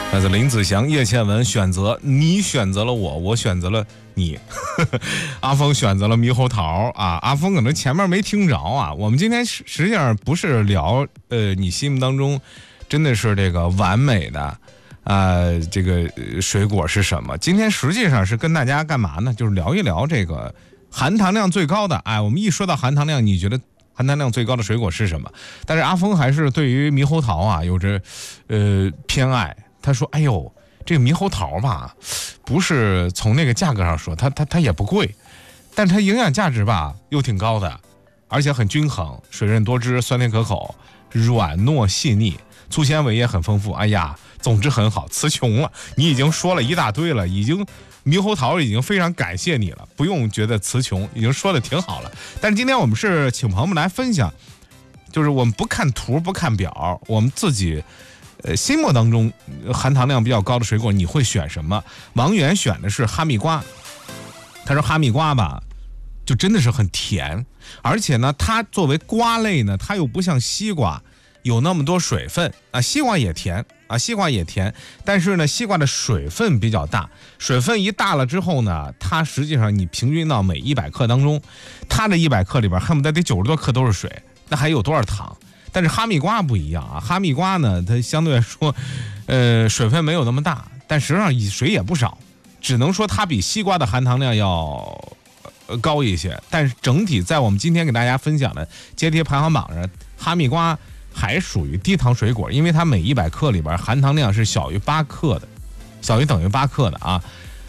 来自林子祥、叶倩文选择，你选择了我，我选择了你。阿峰选择了猕猴桃啊，阿峰可能前面没听着啊。我们今天实际上不是聊你心目当中真的是这个完美的这个水果是什么？今天实际上是跟大家干嘛呢？就是聊一聊这个含糖量最高的。我们一说到含糖量，你觉得含糖量最高的水果是什么？但是阿峰还是对于猕猴桃有着偏爱。他说：“哎呦，这个猕猴桃吧，不是从那个价格上说，它也不贵，但它营养价值吧又挺高的，而且很均衡，水润多汁，酸甜可口，软糯细腻，粗纤维也很丰富。哎呀，总之很好，词穷了。你已经说了一大堆了，猕猴桃已经非常感谢你了，不用觉得词穷，已经说的挺好了。但是今天我们是请朋友们来分享，就是我们不看图不看表，我们自己。”心目当中含糖量比较高的水果你会选什么？王源选的是哈密瓜，他说哈密瓜吧就真的是很甜，而且呢它作为瓜类呢，它又不像西瓜有那么多水分西瓜也甜但是呢西瓜的水分比较大，水分一大了之后呢，它实际上你平均到每100克当中，它的100克里边恨不得得90多克都是水，那还有多少糖？但是哈密瓜不一样哈密瓜呢，它相对来说，水分没有那么大，但实际上水也不少，只能说它比西瓜的含糖量要高一些。但是整体在我们今天给大家分享的阶梯排行榜上，哈密瓜还属于低糖水果，因为它每100克里边含糖量是小于8克的，小于等于8克的啊。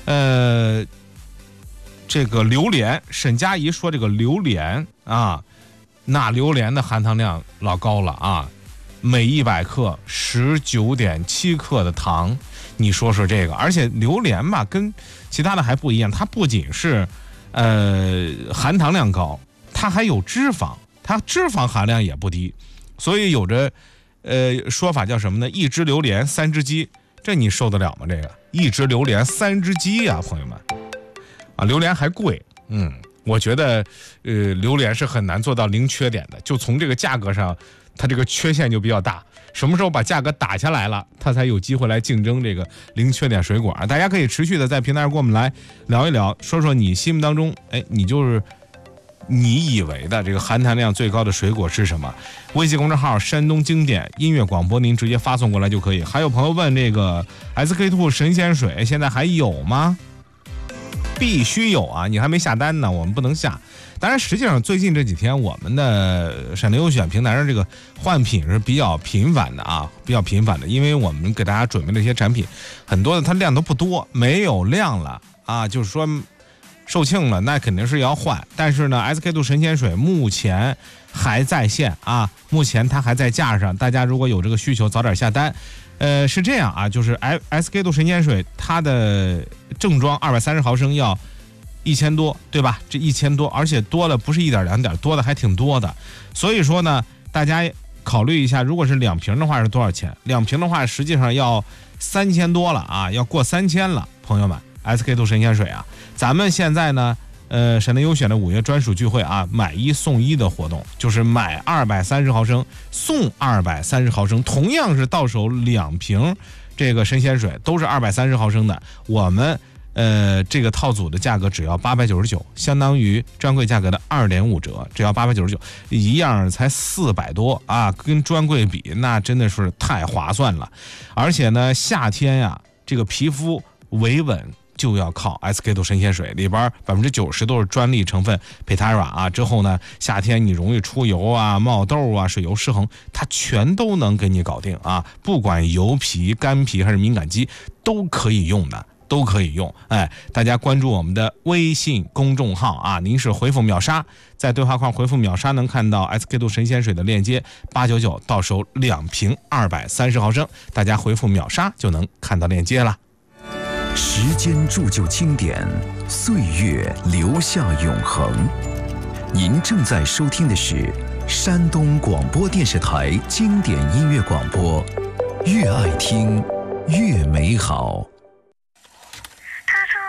这个榴莲，沈佳宜说这个榴莲那榴莲的含糖量老高了每100克19.7克的糖，你说说这个。而且榴莲吧跟其他的还不一样，它不仅是含糖量高，它还有脂肪，它脂肪含量也不低，所以有着说法叫什么呢？一只榴莲3只鸡，这你受得了吗？这个一只榴莲3只鸡朋友们榴莲还贵我觉得榴莲是很难做到零缺点的，就从这个价格上它这个缺陷就比较大，什么时候把价格打下来了，它才有机会来竞争这个零缺点水果大家可以持续的在平台上跟我们来聊一聊，说说你心目当中你就是你以为的这个含糖量最高的水果是什么？微信公众号山东经典音乐广播您直接发送过来就可以。还有朋友问这个 SK2 神仙水现在还有吗？必须有你还没下单呢，我们不能下。当然实际上最近这几天我们的闪电优选平台上这个换品是比较频繁的因为我们给大家准备了一些产品，很多的它量都不多，没有量了就是说售罄了，那肯定是要换。但是呢 SK2 神仙水目前还在线目前它还在架上，大家如果有这个需求早点下单。是这样就是 SK2 神仙水它的正装230毫升要1000多，对吧？这1000多，而且多了不是1点2点，多的还挺多的。所以说呢，大家考虑一下，如果是2瓶的话是多少钱？2瓶的话实际上要3000多了要过3000了，朋友们 ，SK2 神仙水咱们现在呢。闪电优选的5月专属聚会买1送1的活动，就是买230毫升送230毫升，同样是到手2瓶这个神仙水，都是230毫升的。我们这个套组的价格只要899，相当于专柜价格的2.5折，只要899，一样才400多跟专柜比那真的是太划算了。而且呢，夏天这个皮肤维稳。就要靠 SK2 神仙水，里边90%都是专利成分 Pitara 之后呢，夏天你容易出油冒痘水油失衡，它全都能给你搞定不管油皮、干皮还是敏感肌都可以用的。都可以用，大家关注我们的微信公众号您是回复秒杀，在对话框回复秒杀能看到 SK2 神仙水的链接，899到手2瓶230毫升，大家回复秒杀就能看到链接了。 时间铸就经典，岁月留下永恒。您正在收听的是山东广播电视台经典音乐广播，越爱听越美好。